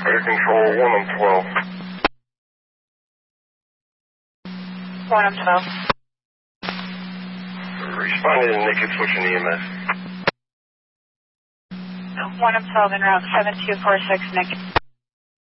Air Control 1 on 12. 1 on 12. Responded to naked switching EMS. 1 on 12 en route 7246 Nick.